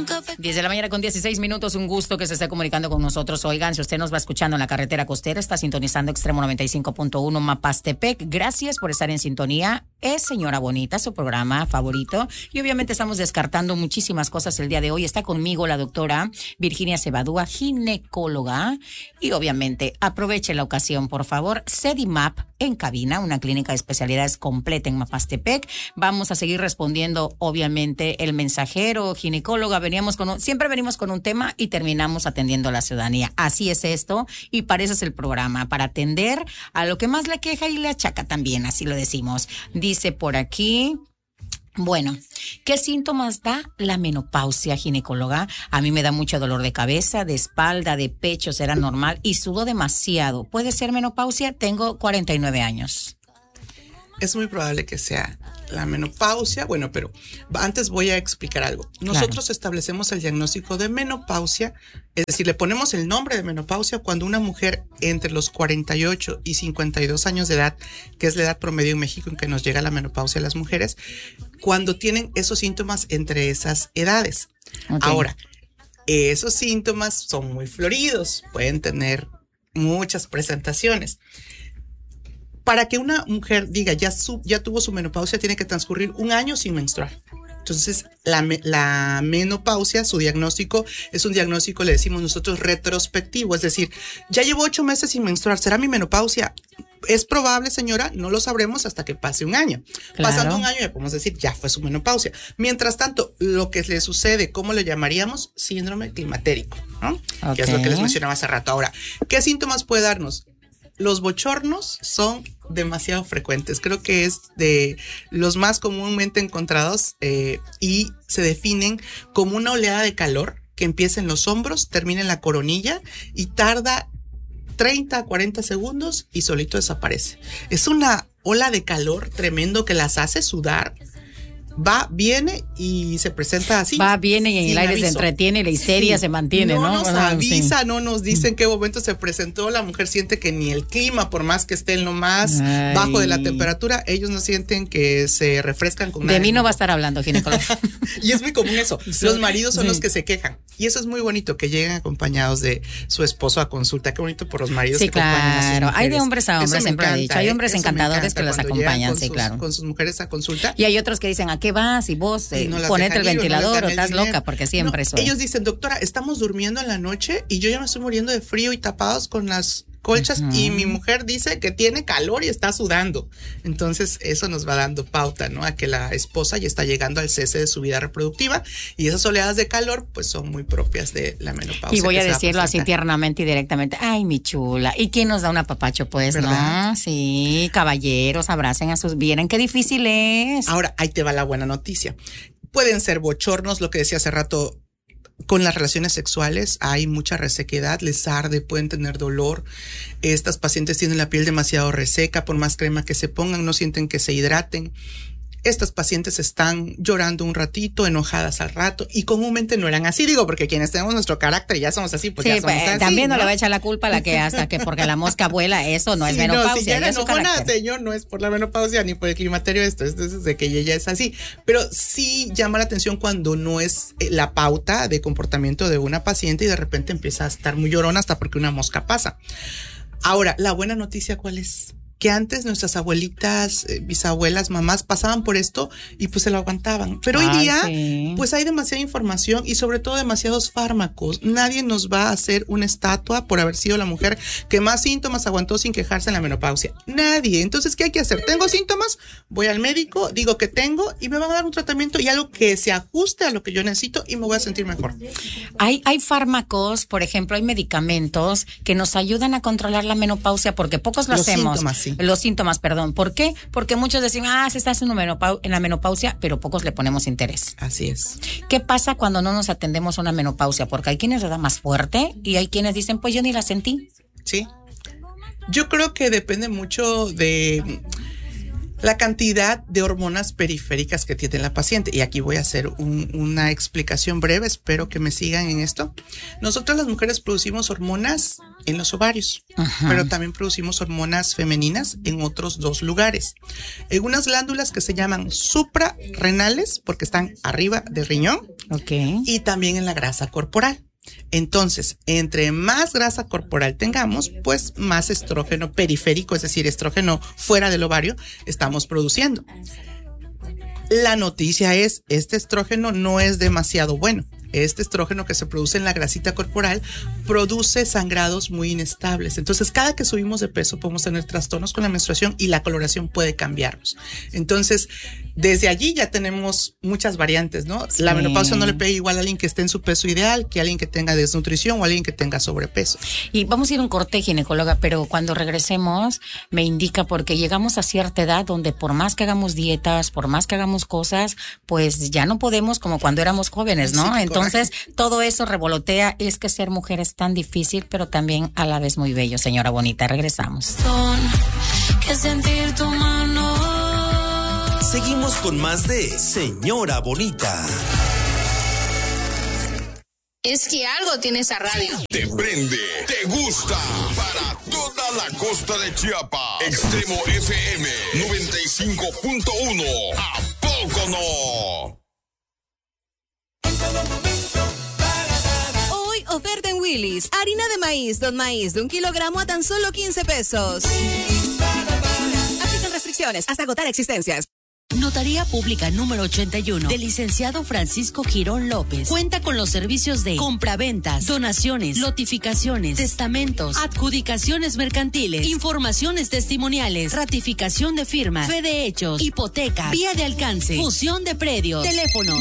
10 de la mañana con 16 minutos, un gusto que se esté comunicando con nosotros. Oigan, si usted nos va escuchando en la carretera costera, está sintonizando Extremo 95.1 Mapastepec. Gracias por estar en sintonía. Es Señora Bonita, su programa favorito. Y obviamente estamos descartando muchísimas cosas el día de hoy. Está conmigo la doctora Virginia Cebadúa, ginecóloga. Y obviamente aproveche la ocasión, por favor. Sedimap en cabina, una clínica de especialidades completa en Mapastepec. Vamos a seguir respondiendo, obviamente, el mensajero, ginecóloga. Siempre venimos con un tema y terminamos atendiendo a la ciudadanía. Así es esto, y para eso es el programa, para atender a lo que más le queja y le achaca también, así lo decimos. Dice por aquí, bueno, ¿qué síntomas da la menopausia, ginecóloga? A mí me da mucho dolor de cabeza, de espalda, de pecho, será normal, y sudo demasiado. ¿Puede ser menopausia? Tengo 49 años. Es muy probable que sea la menopausia. Bueno, pero antes voy a explicar algo. Nosotros establecemos el diagnóstico de menopausia, es decir, le ponemos el nombre de menopausia cuando una mujer entre los 48 y 52 años de edad, que es la edad promedio en México en que nos llega la menopausia a las mujeres, cuando tienen esos síntomas entre esas edades. Okay. Ahora, esos síntomas son muy floridos, pueden tener muchas presentaciones. Para que una mujer diga ya tuvo su menopausia, tiene que transcurrir un año sin menstruar. Entonces, la menopausia, su diagnóstico, es un diagnóstico, le decimos nosotros, retrospectivo. Es decir, ya llevo 8 meses sin menstruar, ¿será mi menopausia? Es probable, señora, no lo sabremos hasta que pase un año. Claro. Pasando un año ya podemos decir, ya fue su menopausia. Mientras tanto, lo que le sucede, ¿cómo le llamaríamos? Síndrome climatérico, ¿no? Okay. Que es lo que les mencionaba hace rato. Ahora, ¿qué síntomas puede darnos? Los bochornos son demasiado frecuentes. Creo que es de los más comúnmente encontrados y se definen como una oleada de calor que empieza en los hombros, termina en la coronilla y tarda 30 a 40 segundos y solito desaparece. Es una ola de calor tremendo que las hace sudar. Va, viene y se presenta así. Va, viene y en el aire aviso. Se entretiene, la histeria se mantiene, ¿no? No nos avisa, no nos dice en qué momento se presentó. La mujer siente que ni el clima, por más que esté en lo más bajo de la temperatura, ellos no sienten que se refrescan con nada. De mí no va a estar hablando, ginecólogo. Y es muy común eso. Los maridos son los que se quejan. Y eso es muy bonito, que lleguen acompañados de su esposo a consulta. Qué bonito por los maridos que acompañan a sus mujeres. Hay de hombres a hombres, siempre he dicho. Hay hombres encantadores que las acompañan, sí, claro. Con sus mujeres a consulta. Y hay otros que dicen, ¿a qué vas? Y vos ponete el ventilador o estás loca, porque siempre eso. Ellos dicen, doctora, estamos durmiendo en la noche y yo ya me estoy muriendo de frío y tapados con las colchas y mi mujer dice que tiene calor y está sudando. Entonces eso nos va dando pauta, ¿no? A que la esposa ya está llegando al cese de su vida reproductiva y esas oleadas de calor pues son muy propias de la menopausia. Y voy a decirlo así tiernamente y directamente, ay, mi chula, ¿y quién nos da un apapacho? Pues, ¿verdad? ¿No? Sí, caballeros, abracen a sus, vieran qué difícil es. Ahora, ahí te va la buena noticia. Pueden ser bochornos, lo que decía hace rato. Con las relaciones sexuales hay mucha resequedad, les arde, pueden tener dolor. Estas pacientes tienen la piel demasiado reseca, por más crema que se pongan, no sienten que se hidraten. Estas pacientes están llorando un ratito, enojadas al rato, y comúnmente no eran así, digo, porque quienes tenemos nuestro carácter y ya somos así, pues sí, ya somos así. También no le va a echar la culpa a la que hasta que porque la mosca vuela, eso no es menopausia. No, si ya era enojona, señor, no es por la menopausia ni por el climaterio, esto es de que ella es así. Pero sí llama la atención cuando no es la pauta de comportamiento de una paciente y de repente empieza a estar muy llorona hasta porque una mosca pasa. Ahora, la buena noticia, ¿cuál es? Que antes nuestras abuelitas, bisabuelas, mamás pasaban por esto y pues se lo aguantaban. Pero hoy día, pues hay demasiada información y sobre todo demasiados fármacos. Nadie nos va a hacer una estatua por haber sido la mujer que más síntomas aguantó sin quejarse en la menopausia. Nadie. Entonces, ¿qué hay que hacer? ¿Tengo síntomas? Voy al médico, digo que tengo y me van a dar un tratamiento y algo que se ajuste a lo que yo necesito y me voy a sentir mejor. Hay fármacos, por ejemplo, hay medicamentos que nos ayudan a controlar la menopausia porque pocos lo hacemos. Síntomas, sí. Los síntomas, perdón. ¿Por qué? Porque muchos decimos, se está haciendo en la menopausia, pero pocos le ponemos interés. Así es. ¿Qué pasa cuando no nos atendemos a una menopausia? Porque hay quienes le da más fuerte y hay quienes dicen, pues yo ni la sentí. Sí. Yo creo que depende mucho de la cantidad de hormonas periféricas que tiene la paciente. Y aquí voy a hacer una explicación breve, espero que me sigan en esto. Nosotras las mujeres producimos hormonas en los ovarios, pero también producimos hormonas femeninas en otros 2 lugares. En unas glándulas que se llaman suprarrenales, porque están arriba del riñón, y también en la grasa corporal. Entonces, entre más grasa corporal tengamos, pues más estrógeno periférico, es decir, estrógeno fuera del ovario, estamos produciendo. La noticia es, este estrógeno no es demasiado bueno. Este estrógeno que se produce en la grasita corporal produce sangrados muy inestables. Entonces, cada que subimos de peso podemos tener trastornos con la menstruación y la coloración puede cambiarnos. Entonces, desde allí ya tenemos muchas variantes, ¿no? Sí. La menopausia no le pega igual a alguien que esté en su peso ideal que a alguien que tenga desnutrición o a alguien que tenga sobrepeso. Y vamos a ir a un corte, ginecóloga, pero cuando regresemos me indica, porque llegamos a cierta edad donde por más que hagamos dietas, por más que hagamos cosas, pues ya no podemos como cuando éramos jóvenes, ¿no? Sí, entonces, todo eso revolotea. Es que ser mujer es tan difícil, pero también a la vez muy bello, señora bonita. Regresamos. Que sentir tu mano. Seguimos con más de Señora Bonita. Es que algo tiene esa radio. Te prende, te gusta. Para toda la costa de Chiapas. Extremo FM 95.1. ¿A poco no? Hoy oferta en Willy's. Harina de maíz, Don Maíz, de 1 kilogramo a tan solo 15 pesos. Aplican restricciones hasta agotar existencias. Notaría Pública número 81 del licenciado Francisco Girón López cuenta con los servicios de compraventas, donaciones, notificaciones, testamentos, adjudicaciones mercantiles, informaciones testimoniales, ratificación de firma, fe de hechos, hipotecas, vía de alcance, fusión de predios. Teléfono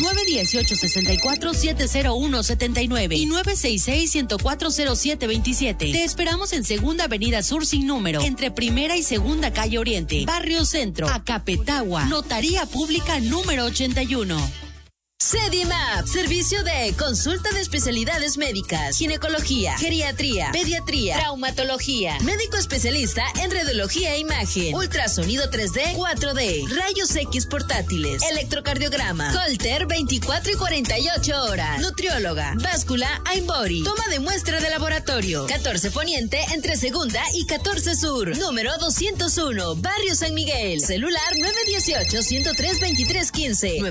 918-64-701-79 y 966-104-0727. Te esperamos en Segunda Avenida Sur sin número, entre Primera y Segunda Calle Oriente, Barrio Centro, Acapetagua. Notaría Pública número 81. Sedimap, servicio de consulta de especialidades médicas, ginecología, geriatría, pediatría, traumatología, médico especialista en radiología e imagen, ultrasonido 3D, 4D, rayos X portátiles, electrocardiograma, Holter 24 y 48 horas, nutrióloga, báscula, iBody, toma de muestra de laboratorio, 14 Poniente entre Segunda y 14 Sur, número 201, Barrio San Miguel, celular 918-103-2315,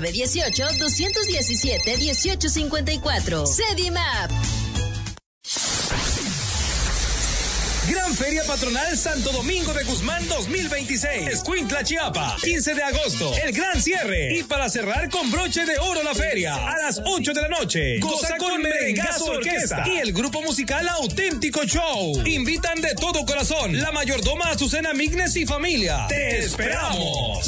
918-217-1854. Sedimap. Gran Feria Patronal Santo Domingo de Guzmán 2026. Escuintla, Chiapas. 15 de agosto. El gran cierre. Y para cerrar con broche de oro la feria. A las 8 de la noche. Goza con Merengazo Orquesta. Y el grupo musical Auténtico Show. Invitan de todo corazón la mayordoma Azucena Mignes y familia. ¡Te esperamos!